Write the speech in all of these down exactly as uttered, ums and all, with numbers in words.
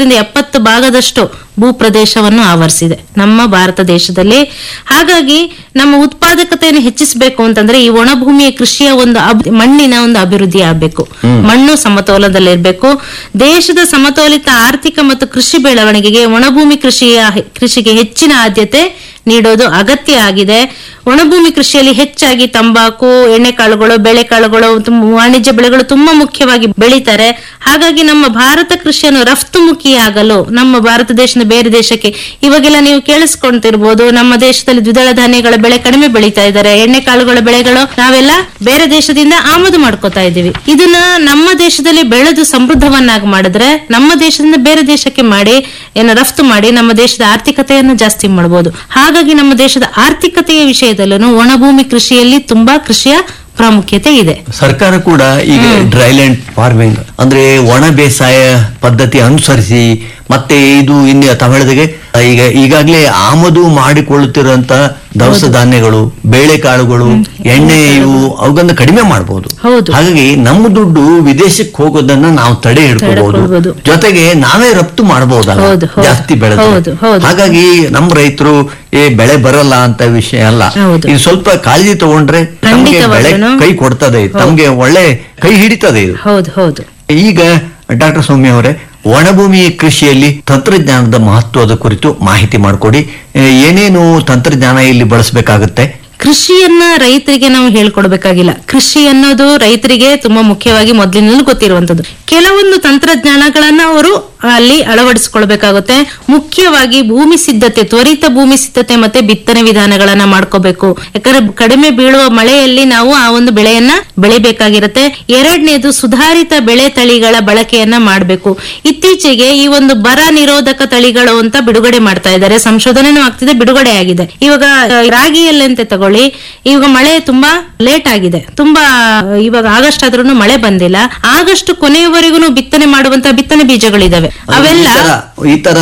ಅರವತ್ತರಿಂದ ಎಪ್ಪತ್ತು ಭಾಗದಷ್ಟು ಭೂಪ್ರದೇಶವನ್ನು ಆವರಿಸಿದೆ ನಮ್ಮ ಭಾರತ ದೇಶದಲ್ಲಿ. ಹಾಗಾಗಿ ನಮ್ಮ ಉತ್ಪಾದಕತೆಯನ್ನು ಹೆಚ್ಚಿಸಬೇಕು ಅಂತಂದ್ರೆ ಈ ಒಣಭೂಮಿಯ ಕೃಷಿಯ ಒಂದು ಮಣ್ಣಿನ ಒಂದು ಅಭಿವೃದ್ಧಿ ಆಗಬೇಕು, ಮಣ್ಣು ಸಮತೋಲನದಲ್ಲಿರ್ಬೇಕು. ದೇಶದ ಸಮತೋಲಿತ ಆರ್ಥಿಕ ಮತ್ತು ಕೃಷಿ ಬೆಳವಣಿಗೆಗೆ ಒಣಭೂಮಿ ಕೃಷಿಯ ಕೃಷಿಗೆ ಹೆಚ್ಚಿನ ಆದ್ಯತೆ ನೀಡೋದು ಅಗತ್ಯ ಆಗಿದೆ. ಒಣಭೂಮಿ ಕೃಷಿಯಲ್ಲಿ ಹೆಚ್ಚಾಗಿ ತಂಬಾಕು, ಎಣ್ಣೆಕಾಳುಗಳು, ಬೇಳೆಕಾಳುಗಳು, ವಾಣಿಜ್ಯ ಬೆಳೆಗಳು ತುಂಬಾ ಮುಖ್ಯವಾಗಿ ಬೆಳೀತಾರೆ. ಹಾಗಾಗಿ ನಮ್ಮ ಭಾರತ ಕೃಷಿಯನ್ನು ರಫ್ತುಮುಖಿಯಾಗಲು ನಮ್ಮ ಭಾರತ ದೇಶದ ಬೇರೆ ದೇಶಕ್ಕೆ ಇವಾಗೆಲ್ಲ ನೀವು ಕೇಳಿಸ್ಕೊಂತಿರ್ಬೋದು, ನಮ್ಮ ದೇಶದಲ್ಲಿ ದ್ವಿದಳ ಧಾನ್ಯಗಳ ಬೆಳೆ ಕಡಿಮೆ ಬೆಳೀತಾ ಇದ್ದಾರೆ, ಎಣ್ಣೆಕಾಳುಗಳ ಬೆಳೆಗಳು ನಾವೆಲ್ಲ ಬೇರೆ ದೇಶದಿಂದ ಆಮದು ಮಾಡ್ಕೋತಾ ಇದೀವಿ. ಇದನ್ನ ನಮ್ಮ ದೇಶದಲ್ಲಿ ಬೆಳೆದು ಸಮೃದ್ಧವನ್ನಾಗಿ ಮಾಡಿದ್ರೆ ನಮ್ಮ ದೇಶದಿಂದ ಬೇರೆ ದೇಶಕ್ಕೆ ಮಾಡಿ ಏನು ರಫ್ತು ಮಾಡಿ ನಮ್ಮ ದೇಶದ ಆರ್ಥಿಕತೆಯನ್ನು ಜಾಸ್ತಿ ಮಾಡಬಹುದು. ಹಾಗಾಗಿ ನಮ್ಮ ದೇಶದ ಆರ್ಥಿಕತೆಯ ವಿಷಯದಲ್ಲೂ ಒಣಭೂಮಿ ಕೃಷಿಯಲ್ಲಿ ತುಂಬಾ ಕೃಷಿಯ ಪ್ರಾಮುಖ್ಯತೆ ಇದೆ. ಸರ್ಕಾರ ಕೂಡ ಈಗ ಡ್ರೈಲ್ಯಾಂಡ್ ಫಾರ್ಮಿಂಗ್ ಅಂದ್ರೆ ಒಣ ಬೇಸಾಯ ಪದ್ಧತಿ ಅನುಸರಿಸಿ ಮತ್ತೆ ಇದು ಇನ್ನು ತಮಿಳದಿಗೆ ಈಗ ಈಗಾಗಲೇ ಆಮದು ಮಾಡಿಕೊಳ್ಳುತ್ತಿರುವಂತ ದವಸ ಧಾನ್ಯಗಳು, ಬೇಳೆಕಾಳುಗಳು, ಎಣ್ಣೆ ಇವು ಅವುಗಳನ್ನ ಕಡಿಮೆ ಮಾಡಬಹುದು. ಹಾಗಾಗಿ ನಮ್ಮ ದುಡ್ಡು ವಿದೇಶಕ್ಕೆ ಹೋಗೋದನ್ನ ನಾವು ತಡೆ ಹಿಡ್ಕೋಬಹುದು, ಜೊತೆಗೆ ನಾವೇ ರಫ್ತು ಮಾಡಬಹುದಲ್ಲ ಜಾಸ್ತಿ ಬೆಳೆದ. ಹಾಗಾಗಿ ನಮ್ಮ ರೈತರು ಏ ಬೆಳೆ ಬರಲ್ಲ ಅಂತ ವಿಷಯ ಅಲ್ಲ, ಇದು ಸ್ವಲ್ಪ ಕಾಳಜಿ ತಗೊಂಡ್ರೆ ನಮ್ಗೆ ಬೆಳೆ ಕೈ ಕೊಡ್ತದೆ, ತಮ್ಗೆ ಒಳ್ಳೆ ಕೈ ಹಿಡಿತದೆ ಇದು. ಈಗ ಡಾಕ್ಟರ್ ಸೌಮ್ಯ ಅವರೇ, ಒಣಭೂಮಿ ಕೃಷಿಯಲ್ಲಿ ತಂತ್ರಜ್ಞಾನದ ಮಹತ್ವದ ಕುರಿತು ಮಾಹಿತಿ ಮಾಡಿಕೊಡಿ. ಏನೇನು ತಂತ್ರಜ್ಞಾನ ಇಲ್ಲಿ ಬಳಸಬೇಕಾಗುತ್ತೆ? ಕೃಷಿಯನ್ನ ರೈತರಿಗೆ ನಾವು ಹೇಳ್ಕೊಡ್ಬೇಕಾಗಿಲ್ಲ. ಕೃಷಿ ಅನ್ನೋದು ರೈತರಿಗೆ ತುಂಬಾ ಮುಖ್ಯವಾಗಿ ಮೊದಲಿನಲ್ಲೂ ಗೊತ್ತಿರುವಂತದ್ದು. ಕೆಲವೊಂದು ತಂತ್ರಜ್ಞಾನಗಳನ್ನ ಅವರು ಅಲ್ಲಿ ಅಳವಡಿಸಿಕೊಳ್ಬೇಕಾಗುತ್ತೆ. ಮುಖ್ಯವಾಗಿ ಭೂಮಿ ಸಿದ್ಧತೆ, ತ್ವರಿತ ಭೂಮಿ ಸಿದ್ಧತೆ ಮತ್ತೆ ಬಿತ್ತನೆ ವಿಧಾನಗಳನ್ನ ಮಾಡ್ಕೋಬೇಕು. ಯಾಕಂದ್ರೆ ಕಡಿಮೆ ಬೀಳುವ ಮಳೆಯಲ್ಲಿ ನಾವು ಆ ಒಂದು ಬೆಳೆಯನ್ನ ಬೆಳಿಬೇಕಾಗಿರುತ್ತೆ. ಎರಡನೇದು ಸುಧಾರಿತ ಬೆಳೆ ತಳಿಗಳ ಬಳಕೆಯನ್ನ ಮಾಡಬೇಕು. ಇತ್ತೀಚೆಗೆ ಈ ಒಂದು ಬರ ನಿರೋಧಕ ತಳಿಗಳು ಅಂತ ಬಿಡುಗಡೆ ಮಾಡ್ತಾ ಇದ್ದಾರೆ, ಸಂಶೋಧನೆನೂ ಆಗ್ತಿದೆ, ಬಿಡುಗಡೆ ಆಗಿದೆ. ಇವಾಗ ರಾಗಿಯಲ್ಲಿ ಅಂತ ತಗೊಳ್ಳಿ, ಇವಾಗ ಮಳೆ ತುಂಬಾ ಲೇಟ್ ಆಗಿದೆ, ತುಂಬಾ ಇವಾಗ ಆಗಸ್ಟ್ ಆದ್ರೂ ಮಳೆ ಬಂದಿಲ್ಲ. ಆಗಸ್ಟ್ ಕೊನೆಯವರೆಗೂ ಬಿತ್ತನೆ ಮಾಡುವಂತ ಬಿತ್ತನೆ ಬೀಜಗಳಿದಾವೆ, ಅವೆಲ್ಲ ಈ ತರ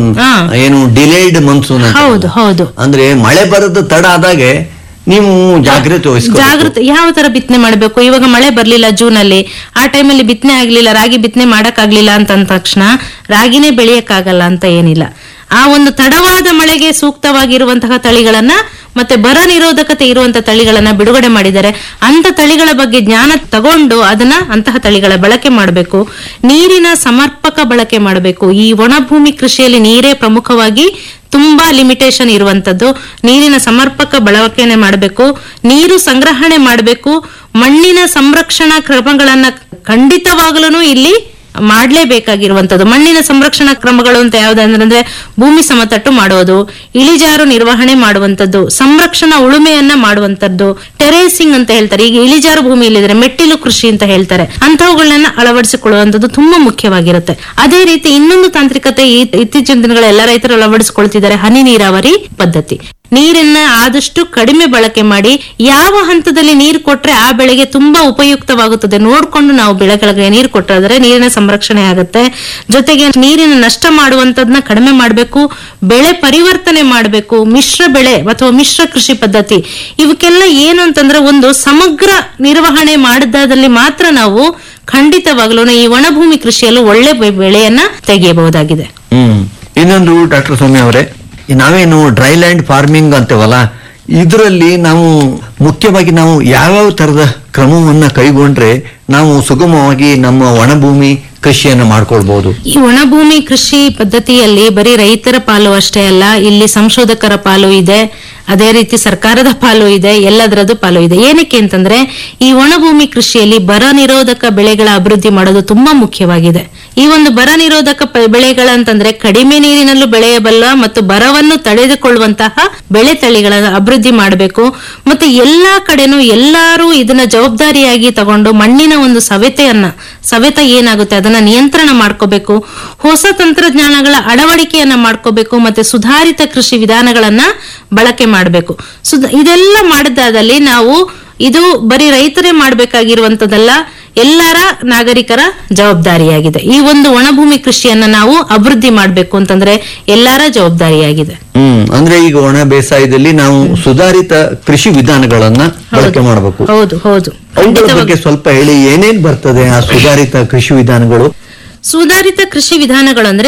ಏನು ಡಿಲೇಡ್ ಮನ್ಸೂನ್. ಹೌದು ಹೌದು, ಅಂದ್ರೆ ಮಳೆ ಬರೋದು ತಡ ಆದಾಗೆ ನೀವು ಜಾಗ್ರತೆ ವಹಿಸ್ಕೊ ಜಾಗೃತಿ ಯಾವ ತರ ಬಿತ್ತನೆ ಮಾಡಬೇಕು. ಇವಾಗ ಮಳೆ ಬರ್ಲಿಲ್ಲ ಜೂನ್ ಅಲ್ಲಿ, ಆ ಟೈಮಲ್ಲಿ ಬಿತ್ತನೆ ಆಗ್ಲಿಲ್ಲ, ರಾಗಿ ಬಿತ್ತನೆ ಮಾಡಕ್ ಆಗ್ಲಿಲ್ಲ ಅಂತ ಅಂದ ತಕ್ಷಣ ರಾಗಿನೇ ಬೆಳೆಯಕ್ ಆಗಲ್ಲ ಅಂತ ಏನಿಲ್ಲ. ಆ ಒಂದು ತಡವಾದ ಮಳೆಗೆ ಸೂಕ್ತವಾಗಿರುವಂತಹ ತಳಿಗಳನ್ನ ಮತ್ತೆ ಬರ ನಿರೋಧಕತೆ ಇರುವಂತಹ ತಳಿಗಳನ್ನ ಬಿಡುಗಡೆ ಮಾಡಿದ್ದಾರೆ. ಅಂತ ತಳಿಗಳ ಬಗ್ಗೆ ಜ್ಞಾನ ತಗೊಂಡು ಅದನ್ನ ಅಂತಹ ತಳಿಗಳ ಬಳಕೆ ಮಾಡಬೇಕು. ನೀರಿನ ಸಮರ್ಪಕ ಬಳಕೆ ಮಾಡಬೇಕು. ಈ ಒಣಭೂಮಿ ಕೃಷಿಯಲ್ಲಿ ನೀರೇ ಪ್ರಮುಖವಾಗಿ ತುಂಬಾ ಲಿಮಿಟೇಷನ್ ಇರುವಂತದ್ದು. ನೀರಿನ ಸಮರ್ಪಕ ಬಳಕೆನೆ ಮಾಡಬೇಕು, ನೀರು ಸಂಗ್ರಹಣೆ ಮಾಡಬೇಕು. ಮಣ್ಣಿನ ಸಂರಕ್ಷಣಾ ಕ್ರಮಗಳನ್ನ ಖಂಡಿತವಾಗಲೂ ಇಲ್ಲಿ ಮಾಡ್ಲೇಬೇಕಾಗಿರುವಂತದ್ದು. ಮಣ್ಣಿನ ಸಂರಕ್ಷಣಾ ಕ್ರಮಗಳು ಅಂತ ಯಾವ್ದಂದ್ರೆ ಭೂಮಿ ಸಮತಟ್ಟು ಮಾಡುವುದು, ಇಳಿಜಾರು ನಿರ್ವಹಣೆ ಮಾಡುವಂತದ್ದು, ಸಂರಕ್ಷಣಾ ಉಳುಮೆಯನ್ನ ಮಾಡುವಂತದ್ದು, ಟೆರೇಸಿಂಗ್ ಅಂತ ಹೇಳ್ತಾರೆ. ಈಗ ಇಳಿಜಾರು ಭೂಮಿ ಇಲ್ಲಿದ್ರೆ ಮೆಟ್ಟಿಲು ಕೃಷಿ ಅಂತ ಹೇಳ್ತಾರೆ. ಅಂತವುಗಳನ್ನ ಅಳವಡಿಸಿಕೊಳ್ಳುವಂತದ್ದು ತುಂಬಾ ಮುಖ್ಯವಾಗಿರುತ್ತೆ. ಅದೇ ರೀತಿ ಇನ್ನೊಂದು ತಾಂತ್ರಿಕತೆ ಇತ್ತೀಚಿನ ದಿನಗಳ ಎಲ್ಲ ರೈತರು ಅಳವಡಿಸಿಕೊಳ್ತಿದ್ದಾರೆ, ಹನಿ ನೀರಾವರಿ ಪದ್ಧತಿ. ನೀರನ್ನ ಆದಷ್ಟು ಕಡಿಮೆ ಬಳಕೆ ಮಾಡಿ ಯಾವ ಹಂತದಲ್ಲಿ ನೀರು ಕೊಟ್ರೆ ಆ ಬೆಳೆಗೆ ತುಂಬಾ ಉಪಯುಕ್ತವಾಗುತ್ತದೆ ನೋಡ್ಕೊಂಡು ನಾವು ಬೆಳೆಗಳಿಗೆ ನೀರು ಕೊಟ್ಟಾದ್ರೆ ನೀರಿನ ಸಂರಕ್ಷಣೆ ಆಗುತ್ತೆ. ಜೊತೆಗೆ ನೀರಿನ ನಷ್ಟ ಮಾಡುವಂತದನ್ನ ಕಡಿಮೆ ಮಾಡಬೇಕು, ಬೆಳೆ ಪರಿವರ್ತನೆ ಮಾಡಬೇಕು. ಮಿಶ್ರ ಬೆಳೆ ಅಥವಾ ಮಿಶ್ರ ಕೃಷಿ ಪದ್ಧತಿ ಇವಕ್ಕೆಲ್ಲ ಏನು ಅಂತಂದ್ರೆ ಒಂದು ಸಮಗ್ರ ನಿರ್ವಹಣೆ ಮಾಡಿದಲ್ಲಿ ಮಾತ್ರ ನಾವು ಖಂಡಿತವಾಗ್ಲೂ ಈ ಒಣಭೂಮಿ ಕೃಷಿಯಲ್ಲೂ ಒಳ್ಳೆ ಬೆಳೆಯನ್ನ ತೆಗೆಯಬಹುದಾಗಿದೆ. ಹ್ಮ್ ಇನ್ನೊಂದು ಡಾಕ್ಟರ್ ಸೌಮ್ಯ ಅವರೇ, ನಾವೇನು ಡ್ರೈಲ್ಯಾಂಡ್ ಫಾರ್ಮಿಂಗ್ ಅಂತೇವಲ್ಲ, ಇದರಲ್ಲಿ ನಾವು ಮುಖ್ಯವಾಗಿ ನಾವು ಯಾವ್ಯಾವ ತರದ ಕ್ರಮವನ್ನ ಕೈಗೊಂಡ್ರೆ ನಾವು ಸುಗಮವಾಗಿ ನಮ್ಮ ಒಣಭೂಮಿ ಕೃಷಿಯನ್ನು ಮಾಡ್ಕೊಳ್ಬಹುದು? ಈ ಒಣಭೂಮಿ ಕೃಷಿ ಪದ್ಧತಿಯಲ್ಲಿ ಬರೀ ರೈತರ ಪಾಲು ಅಷ್ಟೇ ಅಲ್ಲ, ಇಲ್ಲಿ ಸಂಶೋಧಕರ ಪಾಲು ಇದೆ, ಅದೇ ರೀತಿ ಸರ್ಕಾರದ ಪಾಲು ಇದೆ, ಎಲ್ಲದರದ್ದು ಪಾಲು ಇದೆ. ಏನಕ್ಕೆ ಅಂತಂದ್ರೆ ಈ ಒಣಭೂಮಿ ಕೃಷಿಯಲ್ಲಿ ಬರ ನಿರೋಧಕ ಬೆಳೆಗಳ ಅಭಿವೃದ್ಧಿ ಮಾಡೋದು ತುಂಬಾ ಮುಖ್ಯವಾಗಿದೆ. ಈ ಒಂದು ಬರ ನಿರೋಧಕ ಬೆಳೆಗಳಂತಂದ್ರೆ ಕಡಿಮೆ ನೀರಿನಲ್ಲೂ ಬೆಳೆಯಬಲ್ಲ ಮತ್ತು ಬರವನ್ನು ತಡೆದುಕೊಳ್ಳುವಂತಹ ಬೆಳೆ ತಳಿಗಳ ಅಭಿವೃದ್ಧಿ ಮಾಡಬೇಕು. ಮತ್ತೆ ಎಲ್ಲಾ ಕಡೆನೂ ಎಲ್ಲರೂ ಇದನ್ನ ಜವಾಬ್ದಾರಿಯಾಗಿ ತಗೊಂಡು ಮಣ್ಣಿನ ಒಂದು ಸವೆತೆಯನ್ನ ಸವೆತ ಏನಾಗುತ್ತೆ ಅದನ್ನ ನಿಯಂತ್ರಣ ಮಾಡ್ಕೋಬೇಕು. ಹೊಸ ತಂತ್ರಜ್ಞಾನಗಳ ಅಳವಡಿಕೆಯನ್ನ ಮಾಡ್ಕೋಬೇಕು. ಮತ್ತೆ ಸುಧಾರಿತ ಕೃಷಿ ವಿಧಾನಗಳನ್ನ ಬಳಕೆ ಮಾಡಬೇಕು. ಇದೆಲ್ಲ ಮಾಡಿದಾದಲ್ಲಿ ನಾವು ಇದು ಬರೀ ರೈತರೇ ಮಾಡ್ಬೇಕಾಗಿರುವಂತದಲ್ಲ, ಎಲ್ಲರ ನಾಗರಿಕರ ಜವಾಬ್ದಾರಿಯಾಗಿದೆ. ಈ ಒಂದು ಒಣಭೂಮಿ ಕೃಷಿಯನ್ನ ನಾವು ಅಭಿವೃದ್ಧಿ ಮಾಡ್ಬೇಕು ಅಂತಂದ್ರೆ ಎಲ್ಲರ ಜವಾಬ್ದಾರಿಯಾಗಿದೆ. ಹ್ಮ್ ಅಂದ್ರೆ ಈಗ ಒಣ ಬೇಸಾಯದಲ್ಲಿ ನಾವು ಸುಧಾರಿತ ಕೃಷಿ ವಿಧಾನಗಳನ್ನ ಬಳಕೆ ಮಾಡಬೇಕು. ಹೌದು ಹೌದು, ಬಗ್ಗೆ ಸ್ವಲ್ಪ ಹೇಳಿ, ಏನೇನ್ ಬರ್ತದೆ ಆ ಸುಧಾರಿತ ಕೃಷಿ ವಿಧಾನಗಳು? ಸುಧಾರಿತ ಕೃಷಿ ವಿಧಾನಗಳು ಅಂದ್ರೆ